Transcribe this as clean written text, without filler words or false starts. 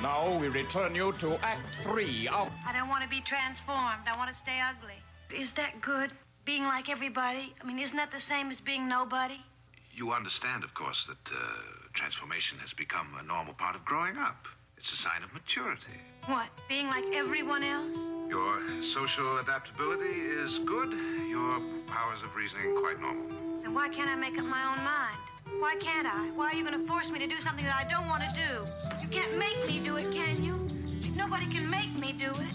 Now we return you to Act 3 of... I don't want to be transformed. I want to stay ugly. Is that good? Being like everybody? I mean, isn't that the same as being nobody? You understand, of course, that transformation has become a normal part of growing up. It's a sign of maturity. What? Being like everyone else? Your social adaptability is good. Your powers of reasoning quite normal. Then why can't I make up my own mind? Why can't I? Why are you going to force me to do something that I don't want to do? You can't make me do it, can you? Nobody can make me do it.